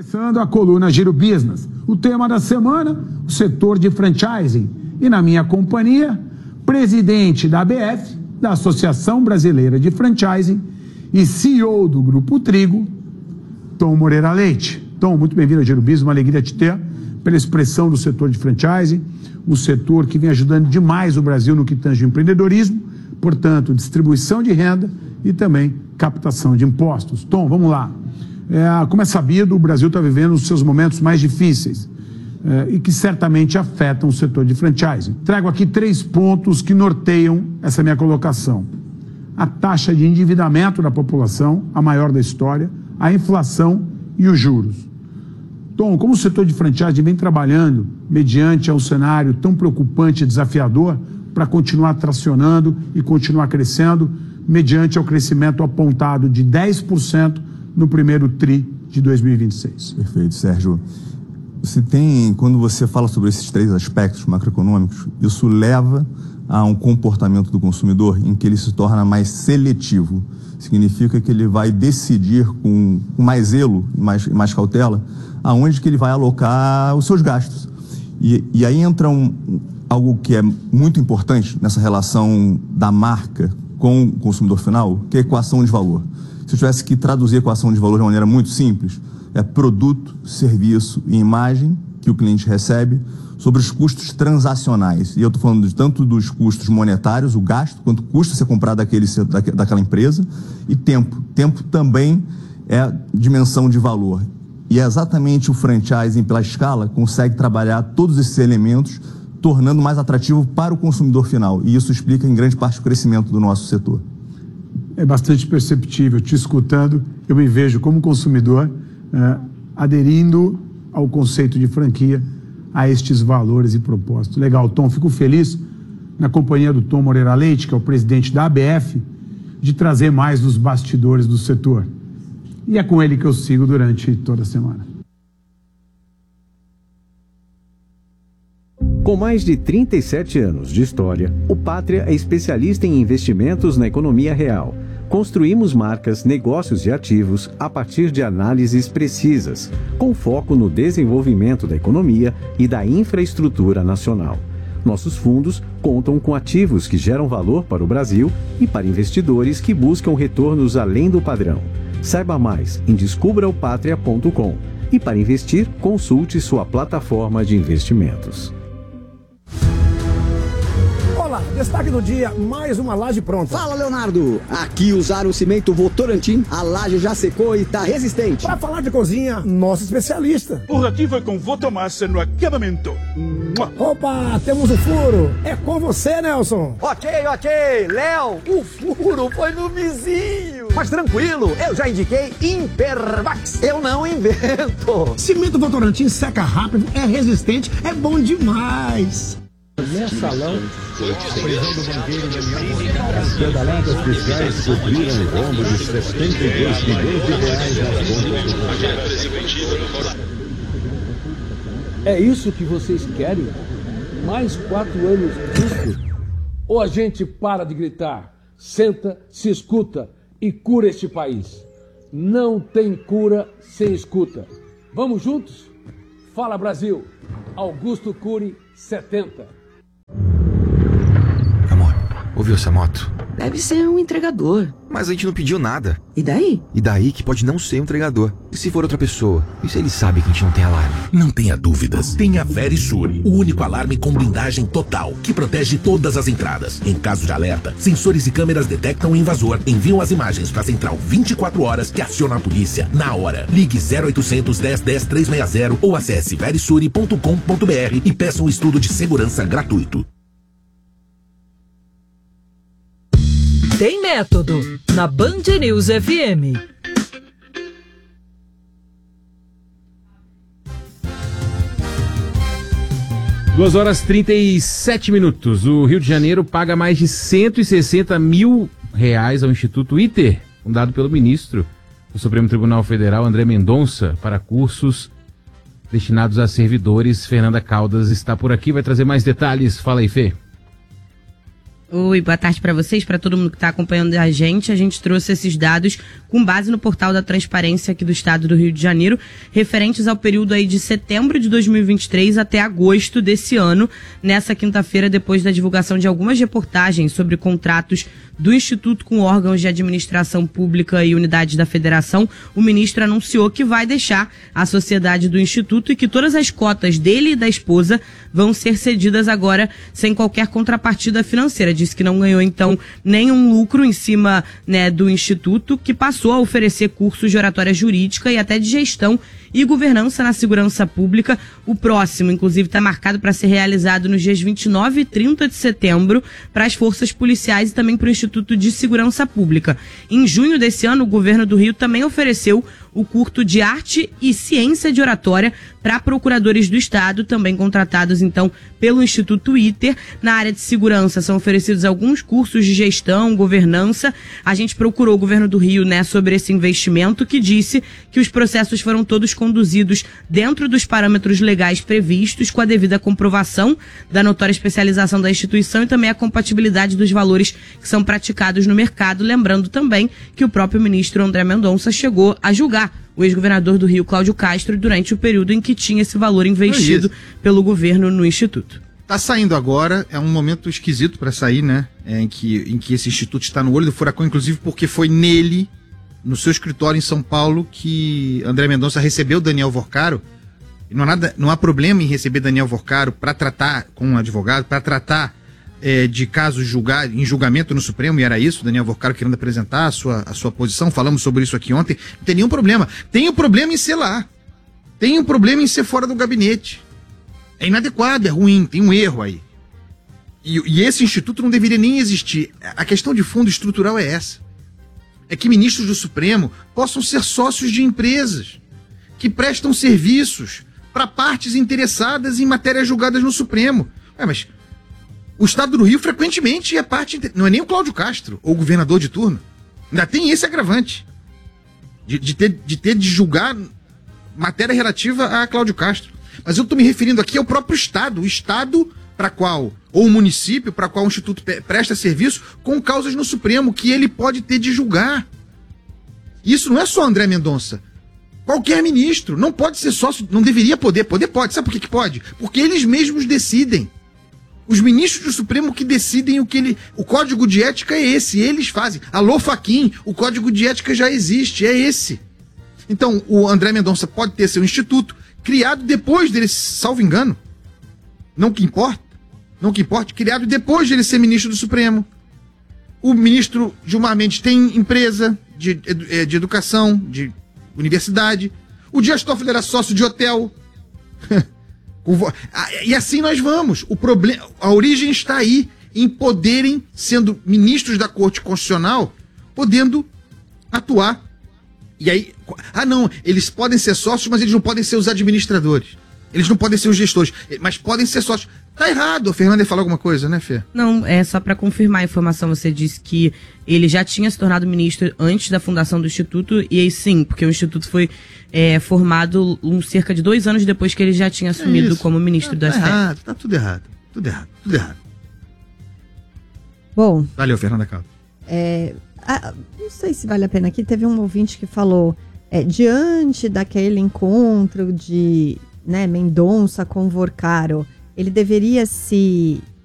Começando a coluna Giro Business. O tema da semana, o setor de franchising. E na minha companhia, presidente da ABF, da Associação Brasileira de Franchising, e CEO do Grupo Trigo, Tom Moreira Leite. Tom, muito bem-vindo ao Giro Business, uma alegria te ter, pela expressão do setor de franchising, um setor que vem ajudando demais o Brasil no que tange ao empreendedorismo, portanto, distribuição de renda e também captação de impostos. Tom, vamos lá. Como é sabido, o Brasil está vivendo os seus momentos mais difíceis e que certamente afetam o setor de franchising. Trago aqui 3 pontos que norteiam essa minha colocação. A taxa de endividamento da população, a maior da história, a inflação e os juros. Tom, como o setor de franchising vem trabalhando mediante um cenário tão preocupante e desafiador para continuar tracionando e continuar crescendo mediante ao crescimento apontado de 10% no primeiro TRI de 2026. Perfeito, Sérgio. Quando você fala sobre esses 3 aspectos macroeconômicos, isso leva a um comportamento do consumidor em que ele se torna mais seletivo. Significa que ele vai decidir com mais zelo e mais cautela aonde que ele vai alocar os seus gastos. E aí entra algo que é muito importante nessa relação da marca com o consumidor final, que é a equação de valor. Se eu tivesse que traduzir a equação de valor de uma maneira muito simples, é produto, serviço e imagem que o cliente recebe sobre os custos transacionais. E eu estou falando tanto dos custos monetários, o gasto, quanto custa ser comprado daquela empresa, e tempo. Tempo também é dimensão de valor. E é exatamente o franchising, pela escala, consegue trabalhar todos esses elementos, tornando mais atrativo para o consumidor final. E isso explica, em grande parte, o crescimento do nosso setor. É bastante perceptível. Te escutando, eu me vejo como consumidor aderindo ao conceito de franquia, a estes valores e propósitos. Legal, Tom, fico feliz na companhia do Tom Moreira Leite, que é o presidente da ABF, de trazer mais dos bastidores do setor. E é com ele que eu sigo durante toda a semana. Com mais de 37 anos de história, o Pátria é especialista em investimentos na economia real. Construímos marcas, negócios e ativos a partir de análises precisas, com foco no desenvolvimento da economia e da infraestrutura nacional. Nossos fundos contam com ativos que geram valor para o Brasil e para investidores que buscam retornos além do padrão. Saiba mais em descubraopatria.com e, para investir, consulte sua plataforma de investimentos. Olá, destaque do dia, mais uma laje pronta. Fala, Leonardo! Aqui usaram o cimento Votorantim, a laje já secou e tá resistente. Para falar de cozinha, nosso especialista. O rati foi com Votomassa no acabamento. Opa, temos o furo. É com você, Nelson. Ok, Léo, o furo foi no vizinho. Mas tranquilo, eu já indiquei Impervax. Eu não invento. Cimento Votorantim seca rápido, é resistente, é bom demais. Mensalão, a prisão do banqueiro Daniel. As pedaladas fiscais cobriram o rombo de 72 milhões de reais nas contas. É isso que vocês querem? Mais 4 anos disso? Ou a gente para de gritar, senta, se escuta e cura este país? Não tem cura sem escuta. Vamos juntos? Fala, Brasil! Augusto Cury, 70. Amor, ouviu essa moto? Deve ser um entregador. Mas a gente não pediu nada. E daí? E daí que pode não ser um entregador. E se for outra pessoa? E se ele sabe que a gente não tem alarme? Não tenha dúvidas. Tenha Verisure, o único alarme com blindagem total, que protege todas as entradas. Em caso de alerta, sensores e câmeras detectam o invasor, enviam as imagens para a central 24 horas que aciona a polícia na hora. Ligue 0800 10 10 360 ou acesse verisure.com.br e peça um estudo de segurança gratuito. Tem método na Band News FM. Duas horas 37 minutos. O Rio de Janeiro paga mais de 160 mil reais ao Instituto ITER, fundado pelo ministro do Supremo Tribunal Federal, André Mendonça, para cursos destinados a servidores. Fernanda Caldas está por aqui, vai trazer mais detalhes. Fala aí, Fê. Oi, boa tarde para vocês, para todo mundo que está acompanhando a gente. A gente trouxe esses dados com base no portal da Transparência aqui do estado do Rio de Janeiro, referentes ao período aí de setembro de 2023 até agosto desse ano. Nessa quinta-feira, depois da divulgação de algumas reportagens sobre contratos do Instituto com órgãos de administração pública e unidades da federação, o ministro anunciou que vai deixar a sociedade do Instituto e que todas as cotas dele e da esposa vão ser cedidas agora sem qualquer contrapartida financeira. Disse que não ganhou, então, nenhum lucro em cima, né, do Instituto, que passou a oferecer cursos de oratória jurídica e até de gestão e governança na segurança pública. O próximo, inclusive, está marcado para ser realizado nos dias 29 e 30 de setembro para as forças policiais e também para o Instituto de Segurança Pública. Em junho desse ano, o governo do Rio também ofereceu o curso de Arte e Ciência de Oratória para procuradores do Estado, também contratados, então, pelo Instituto ITER. Na área de segurança são oferecidos alguns cursos de gestão, governança. A gente procurou o governo do Rio, né, sobre esse investimento, que disse que os processos foram todos conduzidos dentro dos parâmetros legais previstos, com a devida comprovação da notória especialização da instituição e também a compatibilidade dos valores que são praticados no mercado. Lembrando também que o próprio ministro André Mendonça chegou a julgar o ex-governador do Rio, Cláudio Castro, durante o período em que tinha esse valor investido pelo governo no Instituto. Tá saindo agora, é um momento esquisito para sair, né? Em que esse instituto está no olho do furacão, inclusive porque foi nele, no seu escritório em São Paulo, que André Mendonça recebeu Daniel Vorcaro. E não há problema em receber Daniel Vorcaro para tratar com um advogado, para tratar de casos em julgamento no Supremo, e era isso, Daniel Vorcaro querendo apresentar a sua posição. Falamos sobre isso aqui ontem. Não tem nenhum problema. Tem o problema em ser lá. Tem um problema em ser fora do gabinete. É inadequado, é ruim, tem um erro aí. E esse instituto não deveria nem existir. A questão de fundo estrutural é essa. É que ministros do Supremo possam ser sócios de empresas que prestam serviços para partes interessadas em matérias julgadas no Supremo. Mas o Estado do Rio frequentemente é parte... Não é nem o Cláudio Castro, ou o governador de turno. Ainda tem esse agravante. De ter de julgar matéria relativa a Cláudio Castro. Mas eu estou me referindo aqui ao próprio Estado. O Estado para qual, ou o município para qual o Instituto presta serviço com causas no Supremo que ele pode ter de julgar. Isso não é só André Mendonça. Qualquer ministro não pode ser sócio, não deveria poder. Poder pode. Sabe por que pode? Porque eles mesmos decidem. Os ministros do Supremo que decidem o código de ética é esse, eles fazem. Alô, Fachin, o código de ética já existe, é esse. Então, o André Mendonça pode ter seu instituto criado depois dele, salvo engano, não que importe, criado depois dele ser ministro do Supremo. O ministro Gilmar Mendes tem empresa de educação, de universidade. O Dias Toffoli era sócio de hotel. E assim nós vamos. A origem está aí, em poderem, sendo ministros da Corte Constitucional, podendo atuar. E aí, não, eles podem ser sócios, mas eles não podem ser os administradores. Eles não podem ser os gestores, mas podem ser sócios. Tá errado. A Fernanda ia falar alguma coisa, né, Fê? Não, é só para confirmar a informação. Você disse que ele já tinha se tornado ministro antes da fundação do Instituto, e aí sim, porque o Instituto foi formado cerca de 2 anos depois que ele já tinha assumido como ministro do STF. Tá tudo errado. Tudo errado. Bom. Valeu, Fernanda Caldo. Não sei se vale a pena aqui. Teve um ouvinte que falou, diante daquele encontro de Mendonça com Vorcaro, ele deveria se